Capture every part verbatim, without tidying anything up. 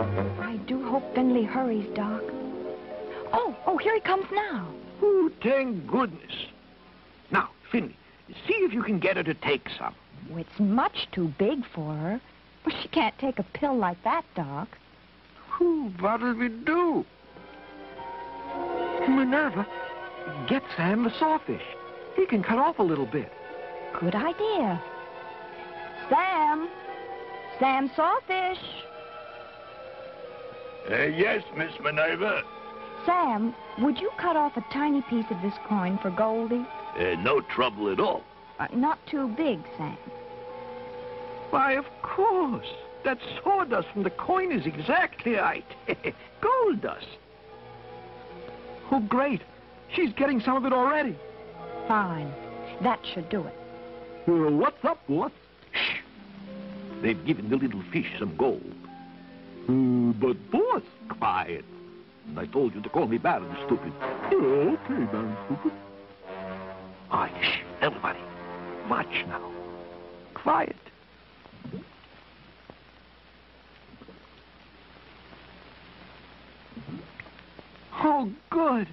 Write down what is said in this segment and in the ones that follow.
I do hope Finley hurries, Doc. Oh, oh, here he comes now. Oh, thank goodness. Now, Finley, see if you can get her to take some. Oh, it's much too big for her. Well, she can't take a pill like that, Doc. Whew, what'll we do? Minerva, get Sam the sawfish. He can cut off a little bit. Good idea. Sam! Sam Sawfish! Uh, yes, Miss Minerva. Sam, would you cut off a tiny piece of this coin for Goldie? Uh, no trouble at all. Uh, not too big, Sam. Why, of course. That sawdust from the coin is exactly right. Gold dust. Oh, great. She's getting some of it already. Fine. That should do it. Uh, what's up, boss? Shh. They've given the little fish some gold. Uh, but, boss... Quiet. I told you to call me Baron, stupid. Uh, okay, Baron Stupid. Ah, shh. Everybody. Watch now. Quiet. Oh, good.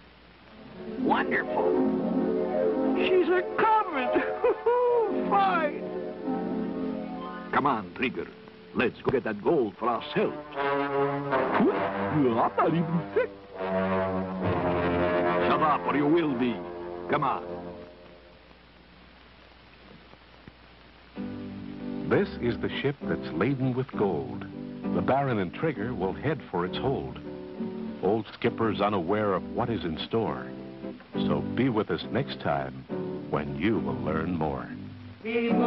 Wonderful. She's a comet. Fine. Come on, Trigger. Let's go get that gold for ourselves. What? I'm not even sick. Shut up, or you will be. Come on. This is the ship that's laden with gold. The Baron and Trigger will head for its hold. Old Skipper's unaware of what is in store. So be with us next time when you will learn more.